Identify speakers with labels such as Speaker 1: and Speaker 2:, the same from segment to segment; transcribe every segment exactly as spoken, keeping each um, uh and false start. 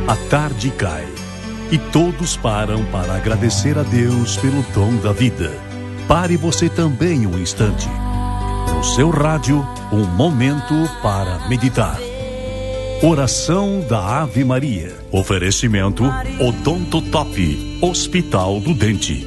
Speaker 1: A tarde cai e todos param para agradecer a Deus pelo dom da vida. Pare você também um instante. No seu rádio, um momento para meditar. Oração da Ave Maria. Oferecimento Odonto Top, Hospital do Dente.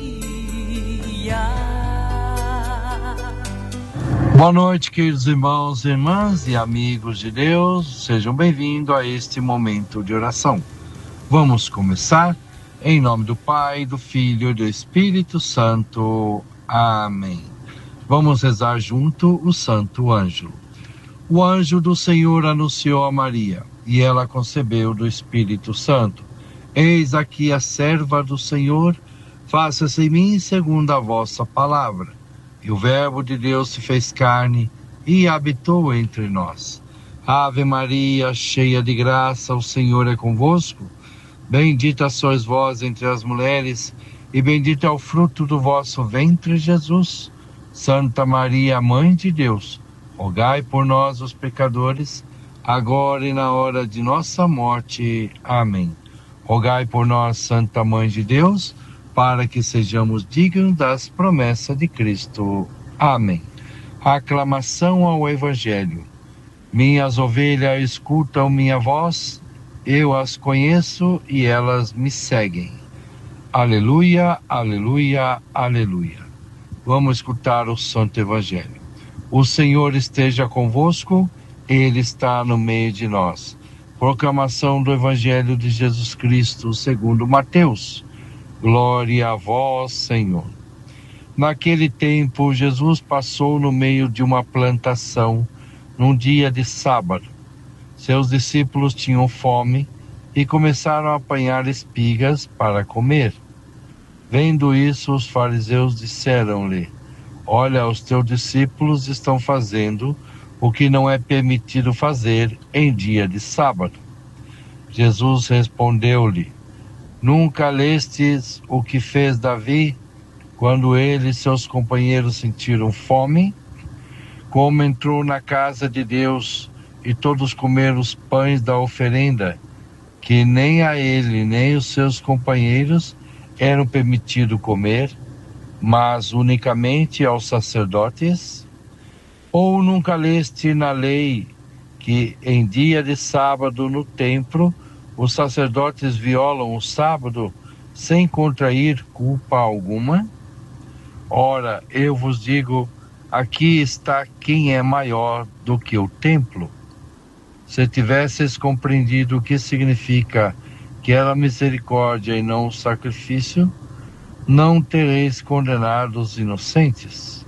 Speaker 2: Boa noite, queridos irmãos, irmãs e amigos de Deus. Sejam bem-vindos a este momento de oração. Vamos começar em nome do Pai, do Filho e do Espírito Santo. Amém. Vamos rezar junto o Santo Ângelo. O anjo do Senhor anunciou a Maria, e ela concebeu do Espírito Santo. Eis aqui a serva do Senhor, faça-se em mim segundo a vossa palavra. E o Verbo de Deus se fez carne e habitou entre nós. Ave Maria, cheia de graça, o Senhor é convosco. Bendita sois vós entre as mulheres, e bendito é o fruto do vosso ventre, Jesus. Santa Maria, Mãe de Deus, rogai por nós, os pecadores, agora e na hora de nossa morte. Amém. Rogai por nós, Santa Mãe de Deus, para que sejamos dignos das promessas de Cristo. Amém. Aclamação ao Evangelho. Minhas ovelhas escutam minha voz, eu as conheço e elas me seguem. Aleluia, aleluia, aleluia. Vamos escutar o Santo Evangelho. O Senhor esteja convosco, Ele está no meio de nós. Proclamação do Evangelho de Jesus Cristo segundo Mateus. Glória a vós, Senhor. Naquele tempo, Jesus passou no meio de uma plantação, num dia de sábado. Seus discípulos tinham fome e começaram a apanhar espigas para comer. Vendo isso, os fariseus disseram-lhe: olha, os teus discípulos estão fazendo o que não é permitido fazer em dia de sábado. Jesus respondeu-lhe: nunca lestes o que fez Davi, quando ele e seus companheiros sentiram fome? Como entrou na casa de Deus e todos comeram os pães da oferenda, que nem a ele nem os seus companheiros eram permitido comer, mas unicamente aos sacerdotes? Ou nunca leste na lei que em dia de sábado no templo os sacerdotes violam o sábado sem contrair culpa alguma? Ora, eu vos digo, aqui está quem é maior do que o templo. Se tivesses compreendido o que significa que era misericórdia e não o sacrifício, não tereis condenado os inocentes.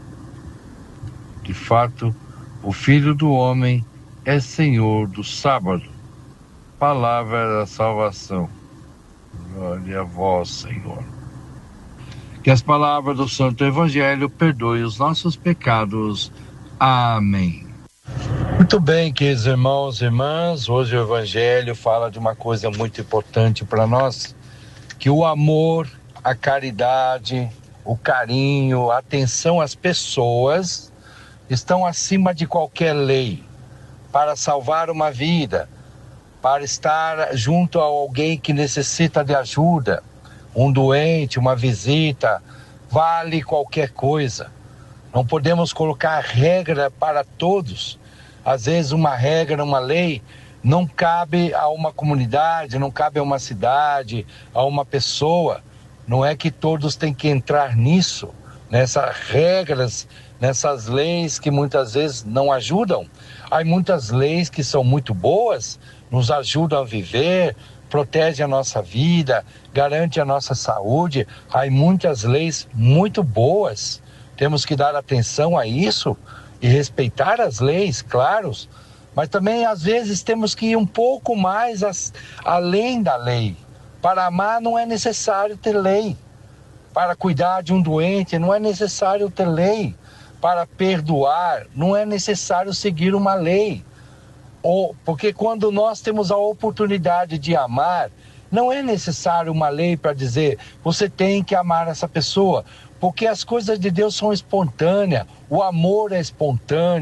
Speaker 2: De fato, o Filho do Homem é Senhor do sábado. Palavra da salvação. Glória a vós, Senhor. Que as palavras do Santo Evangelho perdoem os nossos pecados. Amém. Muito bem, queridos irmãos e irmãs, hoje o Evangelho fala de uma coisa muito importante para nós, que o amor, a caridade, o carinho, a atenção às pessoas estão acima de qualquer lei. Para salvar uma vida, para estar junto a alguém que necessita de ajuda, um doente, uma visita, vale qualquer coisa. Não podemos colocar regra para todos. Às vezes uma regra, uma lei, não cabe a uma comunidade, não cabe a uma cidade, a uma pessoa. Não é que todos têm que entrar nisso, nessas regras, nessas leis que muitas vezes não ajudam. Há muitas leis que são muito boas, nos ajudam a viver, protegem a nossa vida, garante a nossa saúde. Há muitas leis muito boas. Temos que dar atenção a isso e respeitar as leis, claro, mas também às vezes temos que ir um pouco mais as, além da lei. Para amar não é necessário ter lei. Para cuidar de um doente não é necessário ter lei. Para perdoar não é necessário seguir uma lei. Ou, porque quando nós temos a oportunidade de amar, não é necessário uma lei para dizer você tem que amar essa pessoa, porque as coisas de Deus são espontâneas, o amor é espontâneo,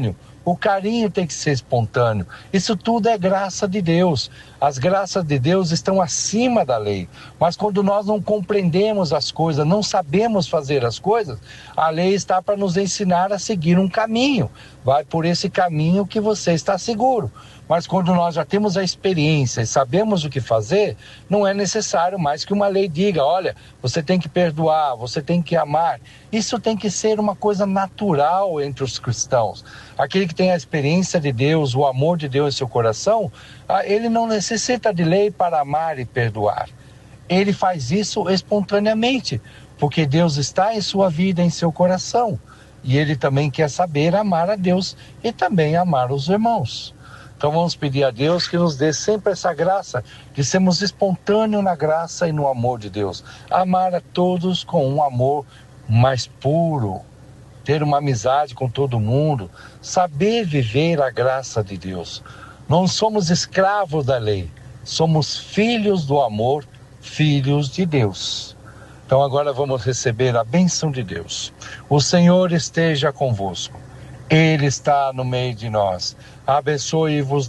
Speaker 2: o carinho tem que ser espontâneo. Isso tudo é graça de Deus. As graças de Deus estão acima da lei. Mas quando nós não compreendemos as coisas, não sabemos fazer as coisas, a lei está para nos ensinar a seguir um caminho. Vai por esse caminho que você está seguro. Mas quando nós já temos a experiência e sabemos o que fazer, não é necessário mais que uma lei diga, olha, você tem que perdoar, você tem que amar. Isso tem que ser uma coisa natural entre os cristãos. Aquele que tem a experiência de Deus, o amor de Deus em seu coração, ele não necessita de lei para amar e perdoar. Ele faz isso espontaneamente, porque Deus está em sua vida, em seu coração. E ele também quer saber amar a Deus e também amar os irmãos. Então vamos pedir a Deus que nos dê sempre essa graça de sermos espontâneos na graça e no amor de Deus. Amar a todos com um amor mais puro, ter uma amizade com todo mundo, saber viver a graça de Deus. Não somos escravos da lei, somos filhos do amor, filhos de Deus. Então agora vamos receber a bênção de Deus. O Senhor esteja convosco. Ele está no meio de nós. Abençoe-vos